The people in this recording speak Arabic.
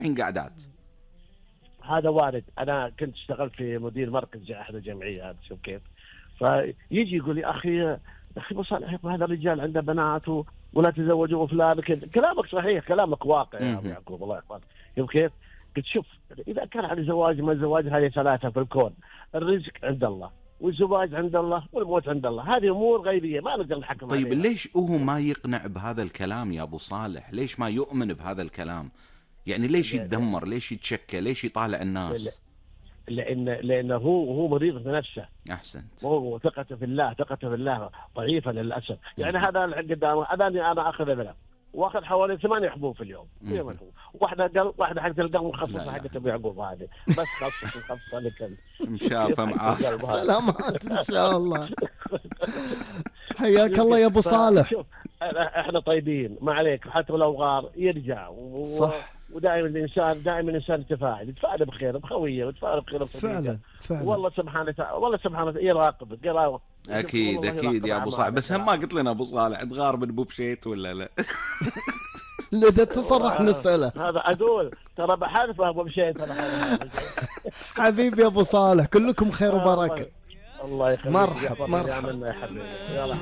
الحين قعدات. هذا وارد. انا كنت اشتغلت في مدير مركز احد الجمعيات، شوف كيف. فيجي يقول لي اخي ابو صالح هذا الرجال عنده بنات ولا تزوجوا فلان كذا. كلامك صحيح، كلامك واقع يا ابو يعقوب، الله يحفظك. شوف كيف. قلت شوف، اذا كان على زواج ما الزواج، هذه ثلاثه في الكون: الرزق عند الله، والزواج عند الله، والموت عند الله. هذه امور غيبيه ما نقدر نحكم عليها. طيب ليش هو ما يقنع بهذا الكلام يا ابو صالح؟ ليش ما يؤمن بهذا الكلام؟ يعني ليش يتذمر؟ ليش يتشكى؟ ليش يطالع الناس؟ لأنه هو مريض بنفسه. أحسنت. هو ثقته في الله ضعيفة للأسف. يعني هذا اللي قدامه، هذاني أنا أخذ منه، واخذ حوالي 8 حبوب في اليوم. واحدة قلب، واحدة حق القلب مخصصة حقت أبو يعقوب هذه، بس خصصة لك مشافة معاه. سلامات إن شاء الله. حياك الله يا أبو صالح. احنا طيبين ما عليك، حتى لو غار يرجع صح. ودائما الانسان يتفاعل بخير بخويه، ويتفاعل بخير فعلا. والله سبحانه يراقبك. اكيد يا ابو صالح. بس هم ما قلت لنا ابو صالح تغار من ابو بشيت ولا لا؟ اذا تصرح نسأله. هذا اقول ترى بحالف ابو بشيت. حبيبي يا ابو صالح، كلكم خير وبركه. الله يخليك. مرحبا. يا حبيبي.